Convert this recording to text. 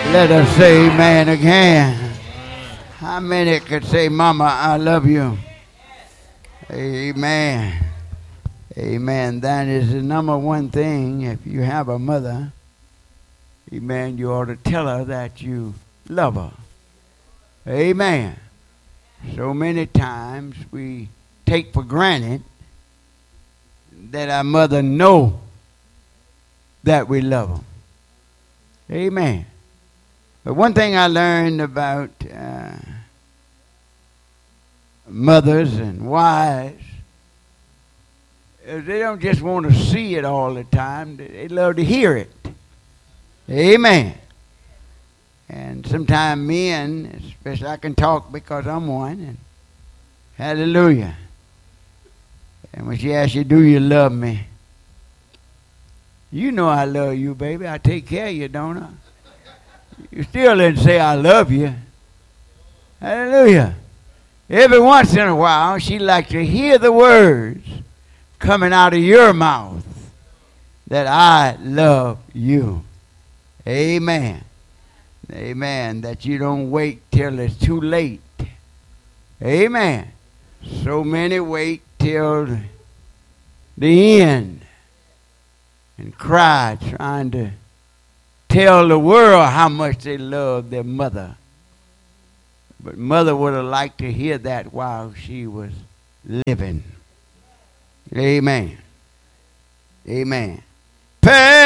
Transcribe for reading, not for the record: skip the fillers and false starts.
Let us say amen again. How many could say, Mama, I love you? Amen. Amen. That is the number one thing. If you have a mother, amen, you ought to tell her that you love her. Amen. So many times we take for granted that our mother know that we love them. Amen. But one thing I learned about mothers and wives is they don't just want to see it all the time. They love to hear it. Amen. And sometimes men, especially I can talk because I'm one, and hallelujah. And when she asks you, do you love me? You know I love you, baby. I take care of you, don't I? You still didn't say I love you. Hallelujah. Every once in a while, she likes to hear the words coming out of your mouth that I love you. Amen. Amen. That you don't wait till it's too late. Amen. So many wait till the end and cry trying to tell the world how much they love their mother. But mother would have liked to hear that while she was living. Amen. Amen.